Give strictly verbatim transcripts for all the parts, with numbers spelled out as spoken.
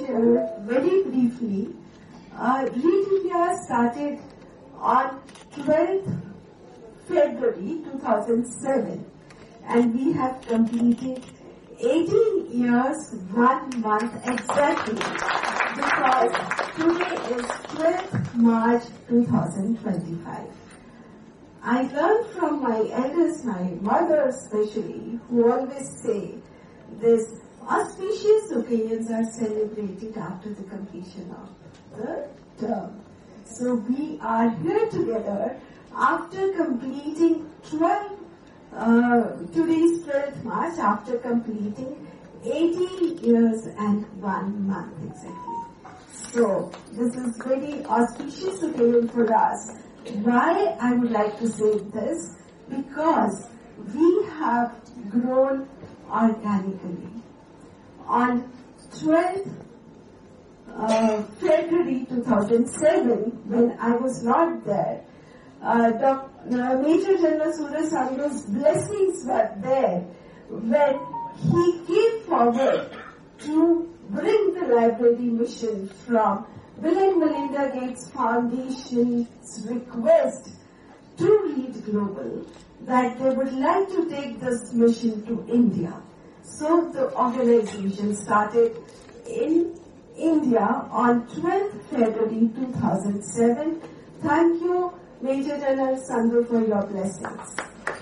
share very briefly. Uh, Read India started on twelfth February two thousand seven, and we have completed eighteen years, one month exactly, because today is twelfth March two thousand twenty-five. I learned from my elders, my mother especially, who always say this auspicious occasions are celebrated after the completion of the term. So we are here together after completing twelve, uh, today's twelfth March, after completing eighteen years and one month exactly. So this is very auspicious occasion for us. Why I would like to say this? Because we have grown organically. On twelfth uh, February two thousand seven, when I was not there, uh, Doctor Uh, Major General Surya Sandhu's blessings were there when he came forward to bring the library mission from Bill and Melinda Gates Foundation's request to Read Global that they would like to take this mission to India. So the organization started in India on twelfth February two thousand seven. Thank you, Major General Sandhu, for your blessings.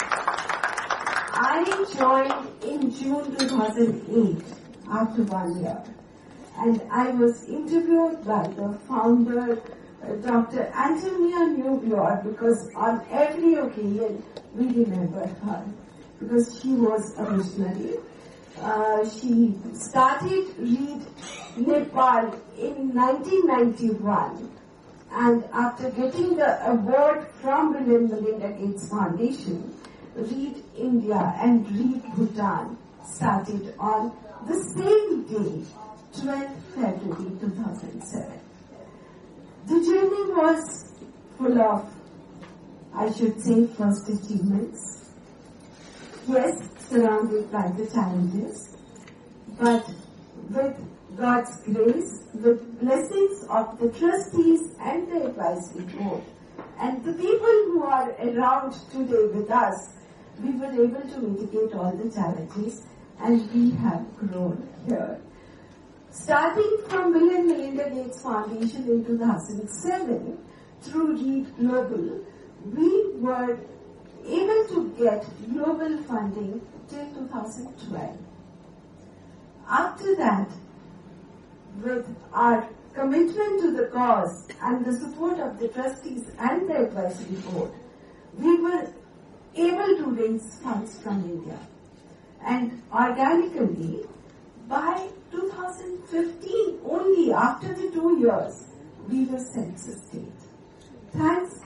I joined in June two thousand eight, after one year. And I was interviewed by the founder, uh, Doctor Antonia Newbior, because on every occasion we remember her, because she was a visionary. Uh, she started Read Nepal in nineteen ninety-one, and after getting the award from Bill and Melinda Gates Foundation, Read India and Read Bhutan started on the same day, twelfth February two thousand seven. The journey was full of, I should say, first achievements. Yes, surrounded by the challenges, but with God's grace, with blessings of the trustees and the advisory board, and the people who are around today with us, we were able to mitigate all the challenges, and we have grown here. Starting from Bill and Melinda Gates Foundation in two thousand seven, through Read Global, we were able to get global funding till two thousand twelve. After that, with our commitment to the cause and the support of the trustees and the advisory board, we were able to raise funds from India. And organically, by two thousand fifteen, only after the two years, we were self-sustained. Thanks